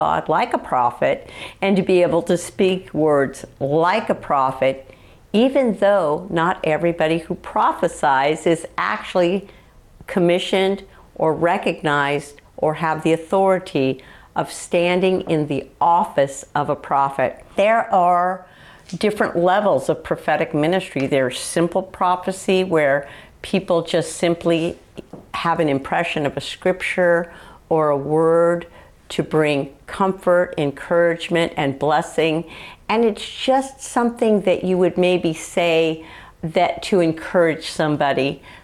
God like a prophet and to be able to speak words like a prophet, even though not everybody who prophesies is actually commissioned or recognized or have the authority of standing in the office of a prophet. There are different levels of prophetic ministry. There's simple prophecy, where people just simply have an impression of a scripture or a word to bring comfort, encouragement, and blessing. And it's just something that you would maybe say that to encourage somebody